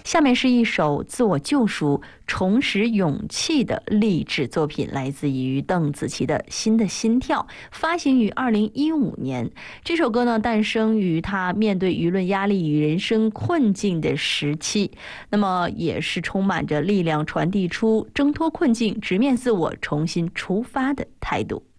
下面是一首自我救赎、重拾勇气的励志作品，来自于邓紫棋的《新的心跳》，发行于2015年。这首歌呢，诞生于她面对舆论压力与人生困境的时期，那么也是充满着力量，传递出挣脱困境、直面自我、重新出发的态度。